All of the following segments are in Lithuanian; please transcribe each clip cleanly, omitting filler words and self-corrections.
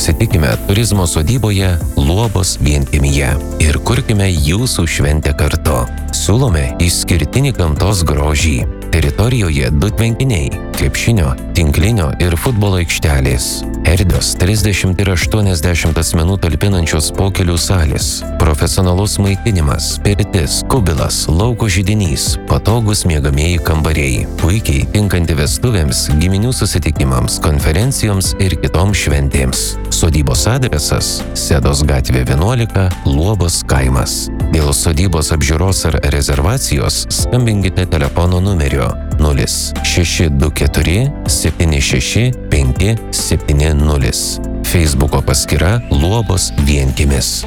Susitikime turizmo sodyboje Luobos vienkiemyje ir kurkime jūsų šventę kartu. Siūlome išskirtinį gamtos grožį. Teritorijoje 2 tvenkiniai – krepšinio, tinklinio ir futbolo aikštelės. Erdvios 30 ir 80 asmenų talpinančios pokelių salės. Profesionalus maitinimas, pirtis, kubilas, lauko židinys, patogūs miegamieji kambariai. Puikiai tinkanti vestuvėms, giminių susitikimams, konferencijoms ir kitoms šventėms. Sodybos adresas – Sedos gatvė 11, Luobos kaimas. Dėl sodybos apžiūros ar rezervacijos skambinkite telefono numeriu 0624 76 570. Feisbuko paskyra Luobos vienkiemis.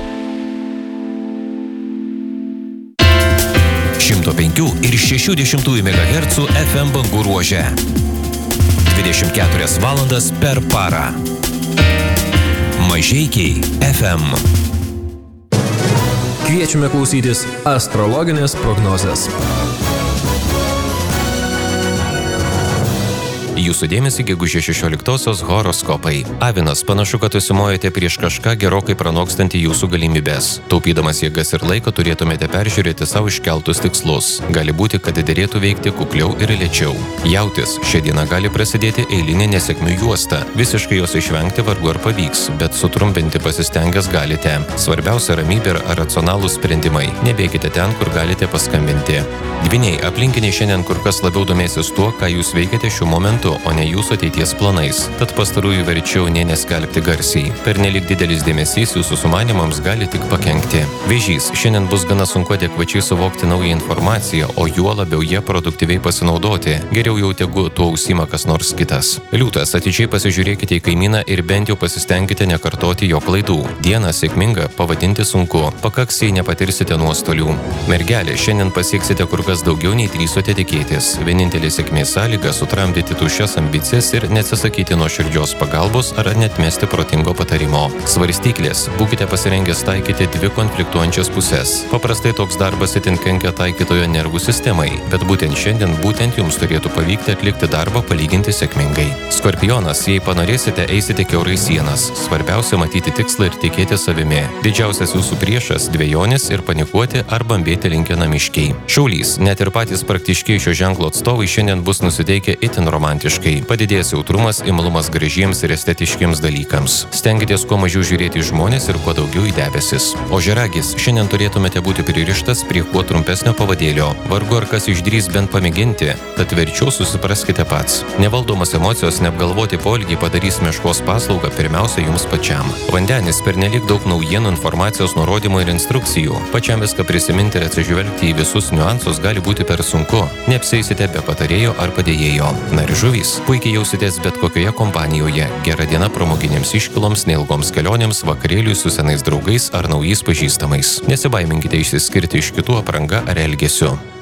105 ir 60 MHz FM bangų ruože. 24 valandas per parą. Mažeikiai FM. Kviečiame klausytis astrologinės prognozės. Jūsų dėmesį gegužės 16-osios horoskopai. Avinas, panašu, kad užsimojate prieš kažką gerokai pranokstantį jūsų galimybės. Taupydamas jėgas ir laiką turėtumėte peržiūrėti savo iškeltus tikslus. Gali būti, kad dėrėtų veikti kukliau ir lėčiau. Jautis, šią dieną gali prasidėti eilinė nesėkmių juosta. Visiškai jos išvengti vargu ar pavyks, bet sutrumpinti pasistengęs galite. Svarbiausia ramybė ir racionalūs sprendimai. Nebėkite ten, kur galite paskambinti. Dvyniai, aplinkiniai šiandien kur kas labiau domėsis tuo, ką jūs veikiate šiuo momentu, o ne jūsų ateities planais. Tad pastarųjų verčiau nė neskelbti garsiai. Pernelyg didelis dėmesys jūsų sumanimams gali tik pakenkti. Vėžys, šiandien bus gana sunku adekvačiai suvokti naują informaciją, o juo labiau ją produktyviai pasinaudoti. Geriau jau tegu tuo užsiima kas nors kitas. Liūtas, atidžiai pasižiūrėkite į kaimyną ir bent jau pasistengkite nekartoti jo klaidų. Dieną sėkminga pavadinti sunku. Pakaks, jei nepatirsite nuostolių. Mergelė, šiandien pasieksite kur kas daugiau nei drįsote tikėtis. Vienintelė sėkmės sąlyga sutramdyti tuščias ambicijas ir neatsisakyti nuoširdžios pagalbos ar netmesti protingo patarimo. Svarstyklės, būkite pasirengęs taikyti 2 konfliktuojančias pusės. Paprastai toks darbas itin kenkia taikytojo nervų sistemai, bet būtent šiandien jums turėtų pavykti atlikti darbą palyginti sėkmingai. Skorpionas, jei panorėsite, eisite kiaurai sienas. Svarbiausia matyti tikslą ir tikėti savimi. Didžiausias jūsų priešas – dvejonės ir panikuoti ar bambėti linkę namiškiai. Šaulys, net ir patys praktiškiai šio ženklo atstovai šiandien bus nusiteikę itin romantiškai. Padidės jautrumas, imlumas gražiems ir estetiškiems dalykams. Stenkitės kuo mažiau žiūrėti į žmonės ir kuo daugiau į debesis. Ožiaragis, šiandien turėtumėte būti pririštas prie kuo trumpesnio pavadėlio. Vargu ar kas išdrys bent pamėginti, tad verčiau susipraskite pats. Nevaldomas emocijos, neapgalvoti poelgiai padarys meškos paslaugą pirmiausia jums pačiam. Vandenis, pernelyg daug naujienų, informacijos, nurodymų ir instrukcijų. Pačiam viską prisiminti ir atsižvelgti į visus niuansus gali būti per sunku. Neapsieisite be patarėjo ar padėjėjo. Na ir žuvys, puikiai jausitės bet kokioje kompanijoje. Gera diena pramoginėms iškyloms, neilgoms kelionėms, vakarėliui su senais draugais ar naujais pažįstamais. Nesibaiminkite išsiskirti iš kitų apranga ar elgesiu.